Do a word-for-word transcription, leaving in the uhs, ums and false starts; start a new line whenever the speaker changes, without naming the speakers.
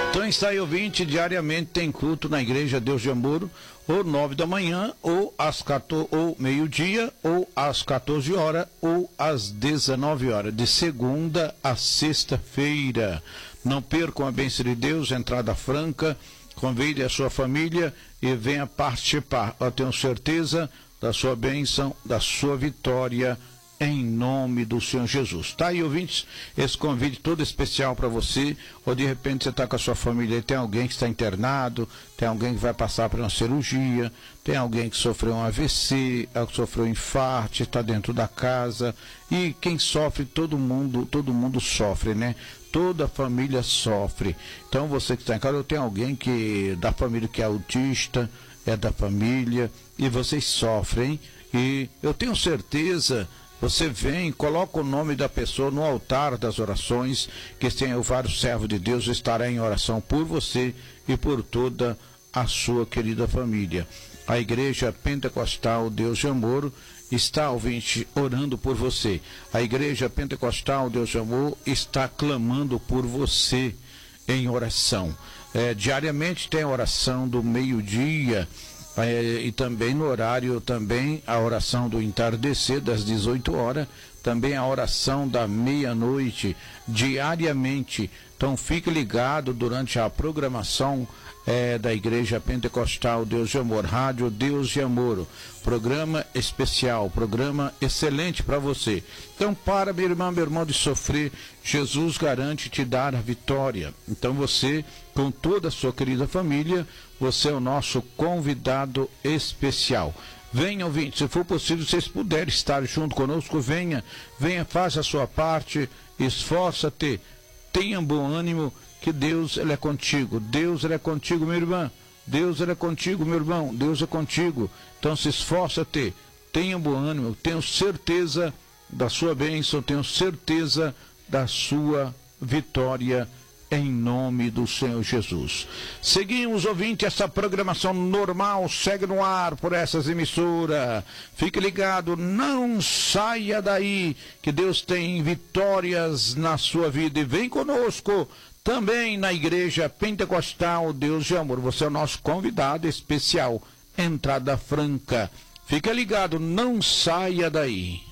Então está aí, ouvinte, diariamente tem culto na Igreja Deus de Amor, ou nove da manhã, ou às quatorze, ou meio-dia, ou às quatorze horas, ou às dezenove horas, de segunda a sexta-feira. Não percam a bênção de Deus, entrada franca, convide a sua família e venha participar. Eu tenho certeza da sua bênção, da sua vitória, em nome do Senhor Jesus. Tá aí, ouvintes, esse convite todo especial para você, ou de repente você está com a sua família e tem alguém que está internado, tem alguém que vai passar por uma cirurgia, tem alguém que sofreu um A V C, que sofreu um infarto, está dentro da casa, e quem sofre, todo mundo, todo mundo sofre, né? Toda a família sofre. Então você que está em casa, eu tenho alguém que, da família que é autista, é da família, e vocês sofrem, e eu tenho certeza. Você vem, coloca o nome da pessoa no altar das orações, que tem vários servos de Deus estará em oração por você e por toda a sua querida família. A Igreja Pentecostal Deus de Amor está, ouvinte, orando por você. A Igreja Pentecostal Deus de Amor está clamando por você em oração. É, diariamente tem a oração do meio-dia, É, e também no horário, também a oração do entardecer, das dezoito horas, também a oração da meia-noite, diariamente. Então fique ligado durante a programação é, da Igreja Pentecostal Deus de Amor, Rádio Deus de Amor, programa especial, programa excelente para você. Então para, minha irmã, meu irmão, de sofrer, Jesus garante te dar a vitória. Então você, com toda a sua querida família, você é o nosso convidado especial. Venha, ouvinte, se for possível, se vocês puderem estar junto conosco, venha, venha, faça a sua parte, esforça-te, tenha bom ânimo, que Deus, Ele é contigo. Deus, Ele é contigo, minha irmã. Deus, Ele é contigo, meu irmão. Deus é contigo. Então se esforça-te, tenha bom ânimo, tenho certeza da sua bênção, tenho certeza da sua vitória, em nome do Senhor Jesus. Seguimos, ouvinte, essa programação normal, segue no ar por essas emissoras. Fique ligado, não saia daí, que Deus tem vitórias na sua vida. E vem conosco também na Igreja Pentecostal Deus de Amor. Você é o nosso convidado especial, entrada franca. Fique ligado, não saia daí.